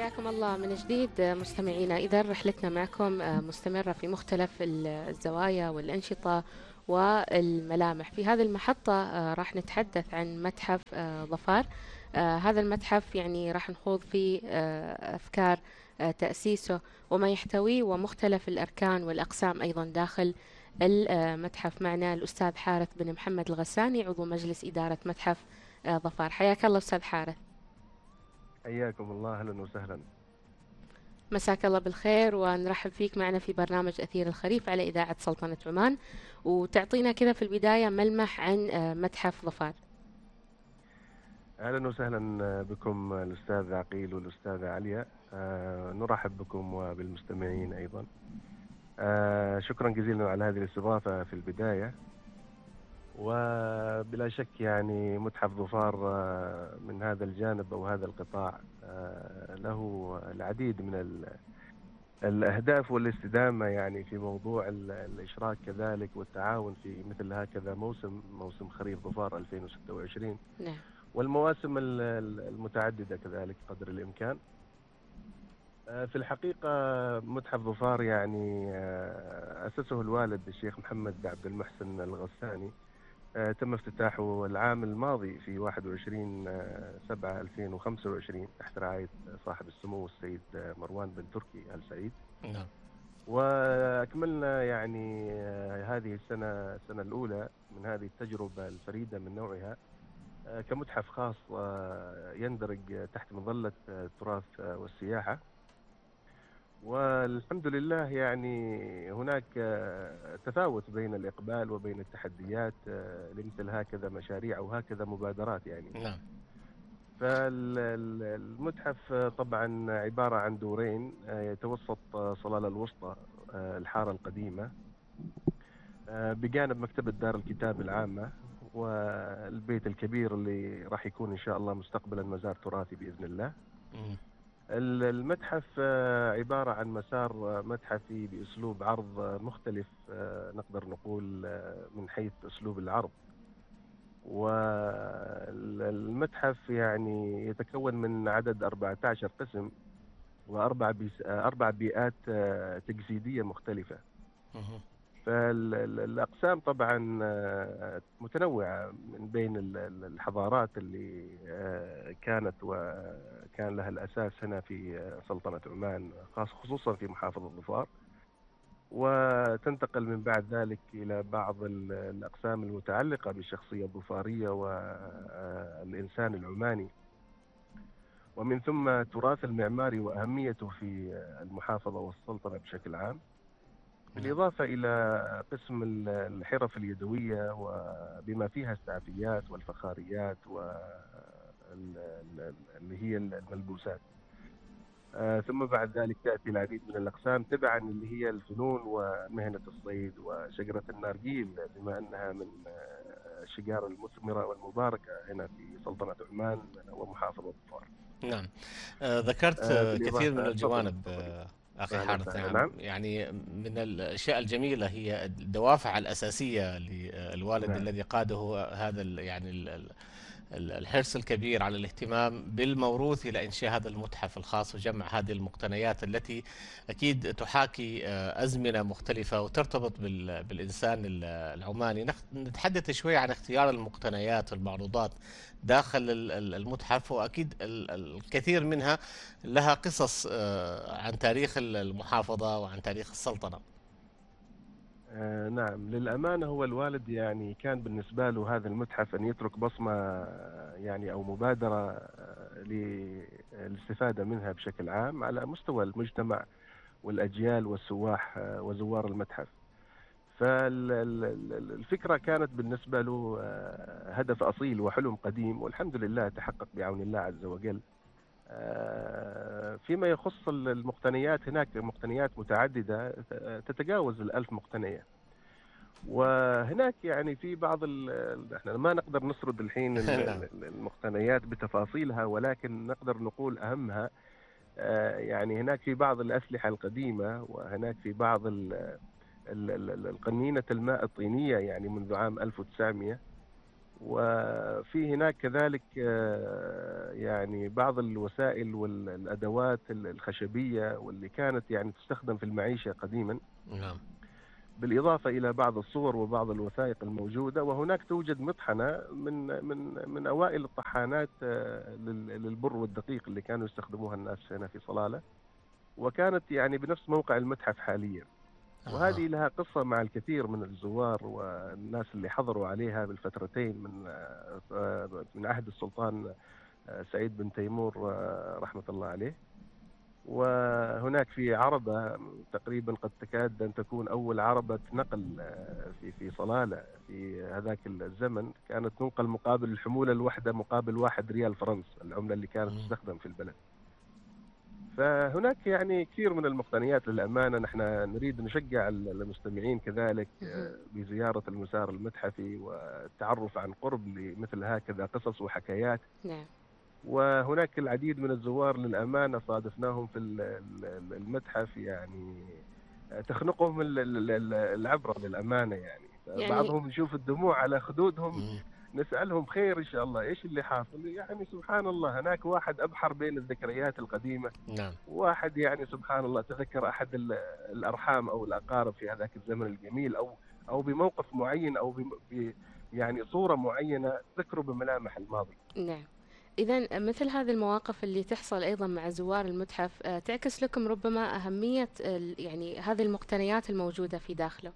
حياكم الله من جديد مستمعينا. إذا رحلتنا معكم مستمرة في مختلف الزوايا والأنشطة والملامح. في هذه المحطة راح نتحدث عن متحف ظفار. هذا المتحف يعني راح نخوض فيه أفكار تأسيسه وما يحتويه ومختلف الأركان والأقسام أيضا داخل المتحف. معنا الأستاذ حارث بن محمد الغساني، عضو مجلس إدارة متحف ظفار. حياك الله أستاذ حارث. حياكم الله، اهلا وسهلا. مساك الله بالخير ونرحب فيك معنا في برنامج أثير الخريف على إذاعة سلطنة عمان، وتعطينا كذا في البداية ملمح عن متحف ظفار. اهلا وسهلا بكم الاستاذ عقيل والاستاذه عليا. نرحب بكم وبالمستمعين ايضا. شكرا جزيلا على هذه الاستضافه في البدايه. وبلا شك يعني متحف ظفار من هذا الجانب او هذا القطاع له العديد من الأهداف والاستدامة، يعني في موضوع الإشراك كذلك والتعاون في مثل هكذا موسم خريف ظفار 2026 نعم. والمواسم المتعددة كذلك قدر الإمكان. في الحقيقة متحف ظفار يعني أسسه الوالد الشيخ محمد عبد المحسن الغساني. تم افتتاحه العام الماضي في 21/7/2025 تحت رعاية صاحب السمو السيد مروان بن تركي آل سعيد. نعم. وأكملنا يعني هذه السنة الأولى من هذه التجربة الفريدة من نوعها كمتحف خاص يندرج تحت مظلة التراث والسياحة. والحمد لله يعني هناك تفاوت بين الإقبال وبين التحديات لمثل هكذا مشاريع أو هكذا مبادرات يعني. نعم. فالمتحف طبعا عبارة عن دورين، يتوسط صلالة الوسطى الحارة القديمة بجانب مكتبة دار الكتاب العامة، والبيت الكبير اللي راح يكون إن شاء الله مستقبلا مزار تراثي بإذن الله. المتحف عبارة عن مسار متحفي بأسلوب عرض مختلف، نقدر نقول من حيث أسلوب العرض. والمتحف يعني يتكون من عدد 14 قسم وأربع بيئات تجسيدية مختلفة. فالأقسام طبعا متنوعة من بين الحضارات اللي كانت وكان لها الأساس هنا في سلطنة عمان، خصوصا في محافظة ظفار، وتنتقل من بعد ذلك إلى بعض الأقسام المتعلقة بالشخصية الظفارية والإنسان العماني، ومن ثم تراث المعماري وأهميته في المحافظة والسلطنة بشكل عام، بالإضافة إلى قسم الحرف اليدوية وبما فيها السعفيات والفخاريات واللي هي الملبوسات. ثم بعد ذلك تأتي العديد من الأقسام تبعا اللي هي الفنون ومهنة الصيد وشجرة النارجيل، بما أنها من الشجار المثمرة والمباركة هنا في سلطنة عمان ومحافظة ظفار. نعم. ذكرت كثير من الجوانب أخي حارث. نعم. يعني من الأشياء الجميلة هي الدوافع الأساسية للوالد نعم. الذي قاده هذا يعني الحرص الكبير على الاهتمام بالموروث إلى إنشاء هذا المتحف الخاص وجمع هذه المقتنيات التي أكيد تحاكي أزمنة مختلفة وترتبط بالإنسان العماني. نتحدث شوي عن اختيار المقتنيات والمعروضات داخل المتحف، وأكيد الكثير منها لها قصص عن تاريخ المحافظة وعن تاريخ السلطنة. نعم، للأمانة هو الوالد يعني كان بالنسبة له هذا المتحف أن يترك بصمة يعني أو مبادرة للاستفادة منها بشكل عام على مستوى المجتمع والأجيال والسواح وزوار المتحف. فالفكرة كانت بالنسبة له هدف أصيل وحلم قديم، والحمد لله تحقق بعون الله عز وجل. فيما يخص المقتنيات، هناك مقتنيات متعددة تتجاوز 1000 مقتنية، وهناك يعني في بعض احنا ما نقدر نسرد الحين المقتنيات بتفاصيلها، ولكن نقدر نقول أهمها يعني هناك في بعض الأسلحة القديمة، وهناك في بعض القنينة الماء الطينية يعني منذ عام 1900، وفي هناك كذلك يعني بعض الوسائل والأدوات الخشبية واللي كانت يعني تستخدم في المعيشة قديما، نعم. بالإضافة إلى بعض الصور وبعض الوثائق الموجودة. وهناك توجد مطحنة من أوائل الطحانات للبر والدقيق اللي كانوا يستخدموها الناس هنا في صلالة، وكانت يعني بنفس موقع المتحف حاليا. وهذه لها قصة مع الكثير من الزوار والناس اللي حضروا عليها بالفترتين من عهد السلطان سعيد بن تيمور رحمة الله عليه. وهناك في عربة تقريبا قد تكاد أن تكون أول عربة نقل في صلالة في هذاك الزمن، كانت تنقل مقابل الحمولة الواحدة مقابل 1 ريال فرنسي، العملة اللي كانت تستخدم في البلد. فهناك يعني كثير من المقتنيات للأمانة. نحن نريد نشجع المستمعين كذلك بزيارة المسار المتحفي والتعرف عن قرب لمثل هكذا قصص وحكايات. نعم. وهناك العديد من الزوار للأمانة صادفناهم في المتحف، يعني تخنقهم العبرة للأمانة. يعني بعضهم نشوف الدموع على خدودهم، نسألهم خير إن شاء الله، إيش اللي حاصل؟ يعني سبحان الله، هناك واحد أبحر بين الذكريات القديمة. نعم. واحد يعني سبحان الله تذكر أحد الأرحام أو الأقارب في هذاك الزمن الجميل، أو بموقف معين، أو يعني صورة معينة تذكروا بملامح الماضي. نعم. إذا مثل هذه المواقف اللي تحصل أيضا مع زوار المتحف تعكس لكم ربما أهمية يعني هذه المقتنيات الموجودة في داخله.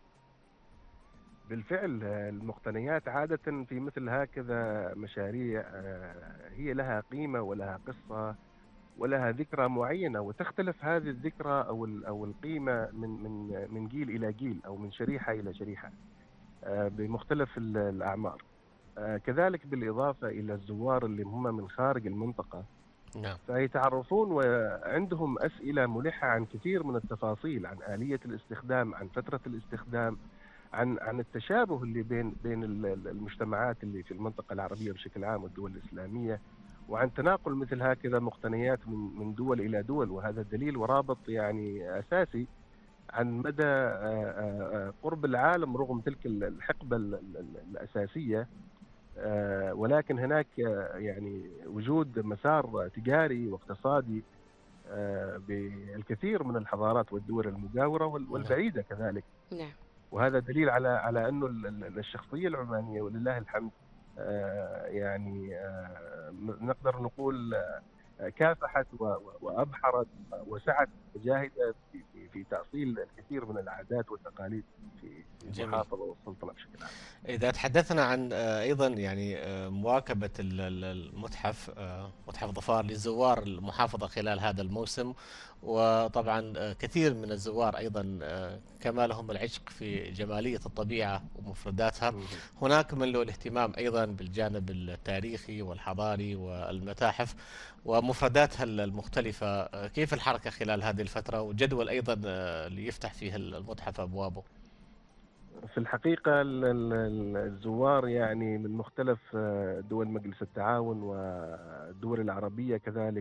بالفعل المقتنيات عادة في مثل هكذا مشاريع هي لها قيمة ولها قصة ولها ذكرى معينة، وتختلف هذه الذكرى أو القيمة من جيل إلى جيل، أو من شريحة إلى شريحة بمختلف الأعمار. كذلك بالإضافة إلى الزوار اللي هم من خارج المنطقة، نعم، فيتعرفون وعندهم أسئلة ملحة عن كثير من التفاصيل، عن آلية الاستخدام، عن فترة الاستخدام، عن التشابه اللي بين المجتمعات اللي في المنطقة العربية بشكل عام والدول الإسلامية، وعن تناقل مثل هكذا مقتنيات من دول إلى دول. وهذا دليل ورابط يعني أساسي عن مدى قرب العالم رغم تلك الحقبة الأساسية. ولكن هناك يعني وجود مسار تجاري واقتصادي بالكثير من الحضارات والدول المجاورة والبعيدة كذلك. نعم. وهذا دليل على أنه الشخصية العمانية ولله الحمد يعني نقدر نقول كافحت وأبحرت وسعت وجاهدت في تأصيل الكثير من العادات والتقاليد في المحافظة والسلطنة بشكل عام. إذا تحدثنا عن أيضا يعني مواكبة المتحف متحف ظفار للزوار المحافظة خلال هذا الموسم، وطبعا كثير من الزوار أيضا كما لهم العشق في جمالية الطبيعة ومفرداتها، هناك من له الاهتمام أيضا بالجانب التاريخي والحضاري والمتاحف ومفرداتها المختلفة. كيف الحركة خلال هذه الفترة، وجدول أيضا ليفتح فيه المتحف أبوابه؟ في الحقيقة الزوار يعني من مختلف دول مجلس التعاون والدول العربية كذلك،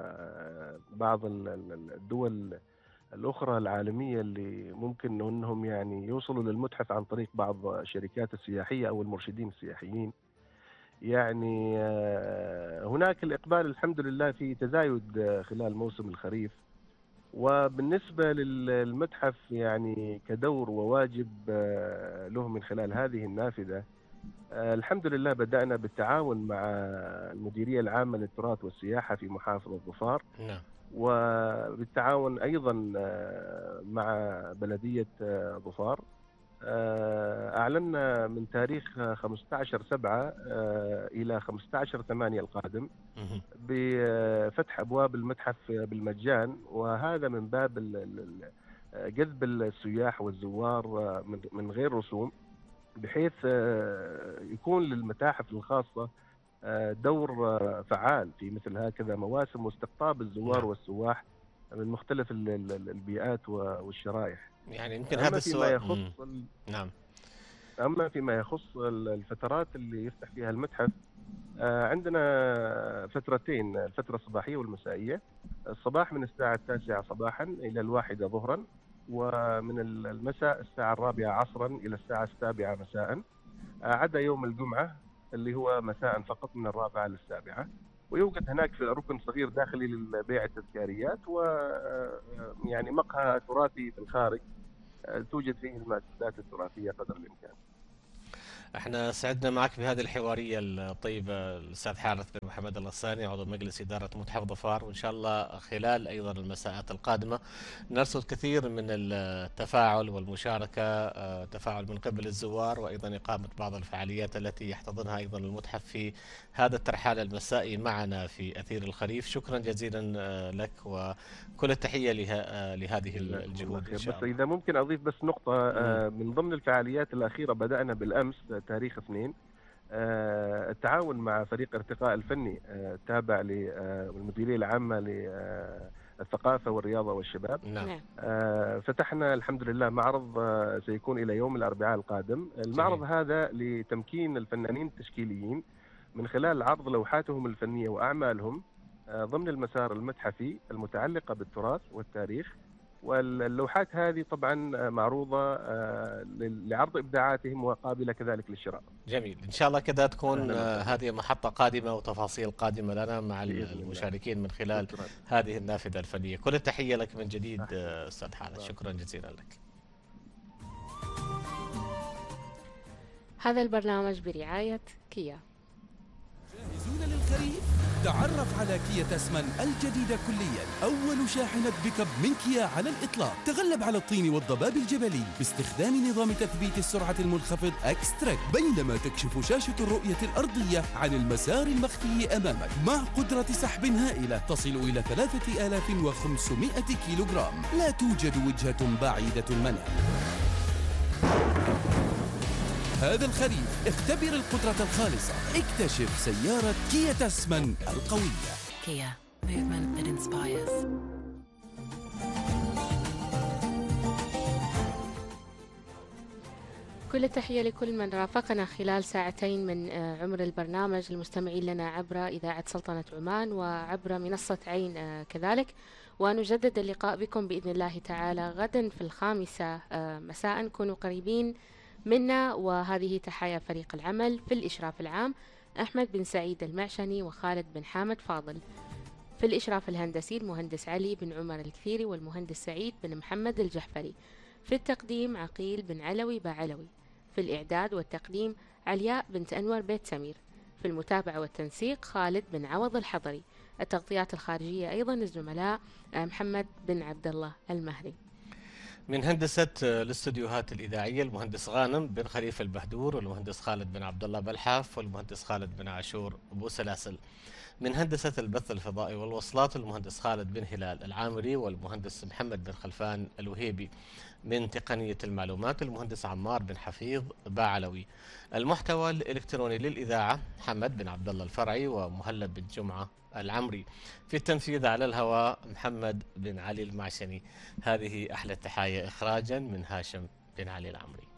وبعض الدول الأخرى العالمية اللي ممكن أنهم يعني يوصلوا للمتحف عن طريق بعض الشركات السياحية أو المرشدين السياحيين. يعني هناك الإقبال الحمد لله في تزايد خلال موسم الخريف. وبالنسبة للمتحف يعني كدور وواجب له من خلال هذه النافذة، الحمد لله بدأنا بالتعاون مع المديرية العامة للتراث والسياحة في محافظة ظفار، وبالتعاون أيضا مع بلدية ظفار. أعلنا من تاريخ 15/7 إلى 15/8 القادم بفتح أبواب المتحف بالمجان، وهذا من باب جذب السياح والزوار من غير رسوم، بحيث يكون للمتاحف الخاصة دور فعال في مثل هكذا مواسم واستقطاب الزوار والسواح من مختلف البيئات والشرائح. يعني يمكن هذا السؤال. نعم. أما فيما يخص الفترات اللي يفتح فيها المتحف، عندنا فترتين، الفترة الصباحية والمسائية. الصباح من الساعة 9 صباحا إلى 1 ظهرا، ومن المساء الساعة 4 عصرا إلى الساعة 7 مساء، عدا يوم الجمعة اللي هو مساء فقط من 4 للسابعة. ويوجد هناك في ركن صغير داخلي لبيع التذكاريات، و يعني مقهى تراثي في الخارج توجد فيه المأكولات التراثية قدر الإمكان. احنا سعدنا معك بهذه الحوارية الطيبة الأستاذ حارث بن محمد الغساني، عضو مجلس إدارة متحف ظفار، وإن شاء الله خلال أيضا المساءات القادمة نرصد كثير من التفاعل والمشاركة، تفاعل من قبل الزوار، وأيضا إقامة بعض الفعاليات التي يحتضنها أيضا المتحف في هذا الترحال المسائي معنا في أثير الخريف. شكرا جزيلا لك، وكل التحية لهذه الجهود إن شاء بس الله. إذا ممكن أضيف بس نقطة، من ضمن الفعاليات الأخيرة بدأنا بالأمس تاريخ 2 التعاون مع فريق ارتقاء الفني التابع للمديرية العامة للثقافة والرياضة والشباب. نعم. فتحنا الحمد لله معرض سيكون إلى يوم الأربعاء القادم. المعرض هذا لتمكين الفنانين التشكيليين من خلال عرض لوحاتهم الفنية وأعمالهم ضمن المسار المتحفي المتعلقة بالتراث والتاريخ. واللوحات هذه طبعا معروضة لعرض إبداعاتهم وقابلة كذلك للشراء. جميل، إن شاء الله كذا تكون هذه محطة قادمة وتفاصيل قادمة لنا مع المشاركين من خلال هذه النافذة الفنية. كل التحية لك من جديد أستاذ حارث، شكرا جزيلا لك. هذا البرنامج برعاية كيا. جاهزون للخريف؟ تعرف على كيا تسمن الجديدة كليا، أول شاحنة بيك اب من كيا على الإطلاق، تغلب على الطين والضباب الجبلي باستخدام نظام تثبيت السرعة المنخفض اكستراك، بينما تكشف شاشة الرؤية الأرضية عن المسار المخفي أمامك مع قدرة سحب هائلة تصل إلى 3500 كيلوغرام. لا توجد وجهة بعيدة المنال. هذا الخريف اختبر القدرة الخالصة، اكتشف سيارة كيا تسمن القوية. Kia, movement that inspires. كل التحية لكل من رافقنا خلال ساعتين من عمر البرنامج، المستمعين لنا عبر إذاعة سلطنة عمان وعبر منصة عين كذلك. ونجدد اللقاء بكم بإذن الله تعالى غدا في 5 مساء. كونوا قريبين منا، وهذه تحايا فريق العمل في الإشراف العام أحمد بن سعيد المعشني وخالد بن حامد فاضل، في الإشراف الهندسي المهندس علي بن عمر الكثيري والمهندس سعيد بن محمد الجحفري، في التقديم عقيل بن علوي بعلوي، في الإعداد والتقديم علياء بنت أنور بيت سمير، في المتابعة والتنسيق خالد بن عوض الحضري، التغطيات الخارجية أيضا الزملاء محمد بن عبد الله المهري. من هندسة الاستديوهات الإذاعية المهندس غانم بن خليفة البهدور والمهندس خالد بن عبد الله بلحاف والمهندس خالد بن عاشور أبو سلاسل. من هندسة البث الفضائي والوصلات المهندس خالد بن هلال العامري والمهندس محمد بن خلفان الوهيبي. من تقنية المعلومات المهندس عمار بن حفيظ باعلوي. المحتوى الإلكتروني للإذاعة محمد بن عبد الله الفرعي ومهلب بن جمعة العمري. في التنفيذ على الهواء محمد بن علي المعشني. هذه أحلى التحايا إخراجا من هاشم بن علي العمري.